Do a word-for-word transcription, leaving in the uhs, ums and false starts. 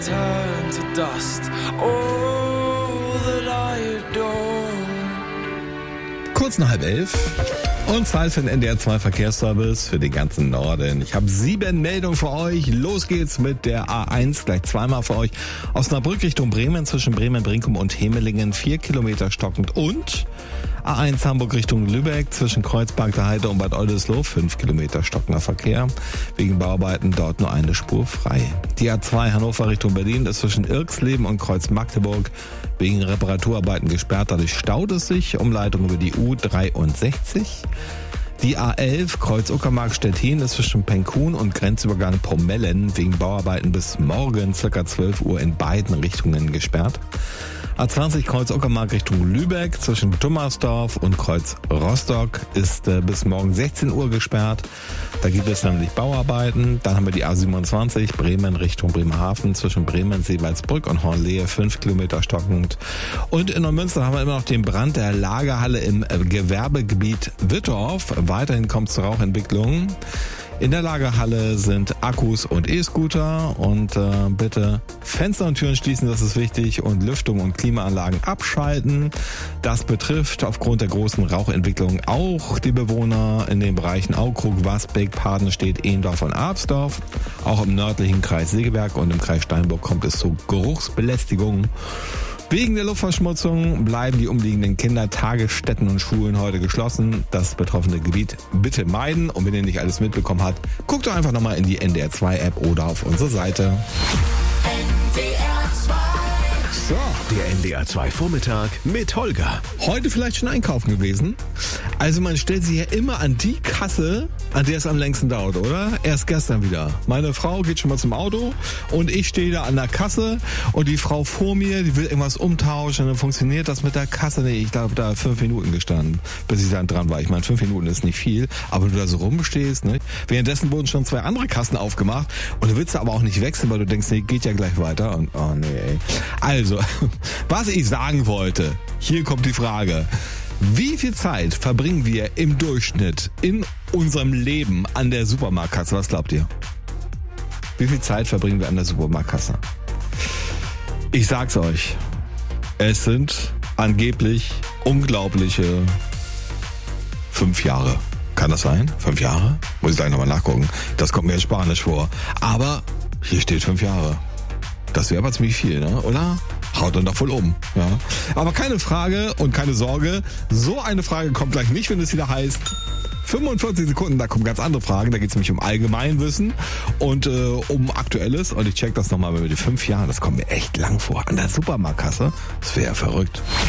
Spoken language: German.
turn to dust. All that I adored. Kurz nach halb elf. Und Zeit für den N D R zwei Verkehrsservice für den ganzen Norden. Ich habe sieben Meldungen für euch. Los geht's mit der A eins, gleich zweimal für euch. Osnabrück Richtung Bremen, zwischen Bremen-Brinkum und Hemelingen, vier Kilometer stockend. Und A eins Hamburg Richtung Lübeck, zwischen Kreuzberg der Heide und Bad Oldesloe, fünf Kilometer stockender Verkehr. Wegen Bauarbeiten dort nur eine Spur frei. Die A zwei Hannover Richtung Berlin ist zwischen Irksleben und Kreuz Magdeburg wegen Reparaturarbeiten gesperrt. Dadurch staut es sich. Umleitung über die U dreiundsechzig. Die A elf Kreuz Uckermark Stettin ist zwischen Penkun und Grenzübergang Pomellen wegen Bauarbeiten bis morgen ca. zwölf Uhr in beiden Richtungen gesperrt. A zwanzig Kreuz Uckermark Richtung Lübeck zwischen Dummersdorf und Kreuz Rostock ist äh, bis morgen sechzehn Uhr gesperrt. Da gibt es nämlich Bauarbeiten. Dann haben wir die A siebenundzwanzig Bremen Richtung Bremerhaven zwischen Bremen, Seewaldsbrück und Hornlehe, fünf Kilometer stockend. Und in Neumünster haben wir immer noch den Brand der Lagerhalle im äh, Gewerbegebiet Wittorf. Weiterhin kommt es zu Rauchentwicklungen. In der Lagerhalle sind Akkus und E-Scooter und äh, bitte Fenster und Türen schließen, das ist wichtig, und Lüftung und Klimaanlagen abschalten. Das betrifft aufgrund der großen Rauchentwicklung auch die Bewohner in den Bereichen Aukrug, Wasbeck, Padenstedt, Ehendorf und Arpsdorf. Auch im nördlichen Kreis Segeberg und im Kreis Steinburg kommt es zu Geruchsbelästigungen. Wegen der Luftverschmutzung bleiben die umliegenden Kindertagesstätten und Schulen heute geschlossen. Das betroffene Gebiet bitte meiden. Und wenn ihr nicht alles mitbekommen habt, guckt doch einfach nochmal in die N D R zwei App oder auf unsere Seite. N D R zwei. So, Der N D R zwei Vormittag mit Holger. heute vielleicht schon einkaufen gewesen. Also man stellt sich ja immer an die Kasse, an der es am längsten dauert, oder? Erst gestern wieder. Meine Frau geht schon mal zum Auto und ich stehe da an der Kasse und die Frau vor mir, die will irgendwas umtauschen, dann funktioniert das mit der Kasse. Nee, ich glaube, da fünf Minuten gestanden, bis ich dann dran war. Ich meine, fünf Minuten ist nicht viel, aber du da so rumstehst, ne? Währenddessen wurden schon zwei andere Kassen aufgemacht und du willst aber auch nicht wechseln, weil du denkst, nee, geht ja gleich weiter. Und oh nee, ey. Also, was ich sagen wollte, hier kommt die Frage. Wie viel Zeit verbringen wir im Durchschnitt in unserem Leben an der Supermarktkasse? Was glaubt ihr? Wie viel Zeit verbringen wir an der Supermarktkasse? Ich sag's euch. Es sind angeblich unglaubliche fünf Jahre. Kann das sein? Fünf Jahre? Muss ich gleich nochmal nachgucken. Das kommt mir in Spanisch vor. Aber hier steht fünf Jahre. Das wäre aber ziemlich viel, ne? Oder? Haut dann doch voll um. Ja. Aber keine Frage und keine Sorge, so eine Frage kommt gleich nicht, wenn es wieder heißt fünfundvierzig Sekunden, da kommen ganz andere Fragen, da geht es nämlich um Allgemeinwissen und äh, um Aktuelles. Und ich check das nochmal mit den fünf Jahren, das kommt mir echt lang vor. An der Supermarktkasse, das wäre ja verrückt.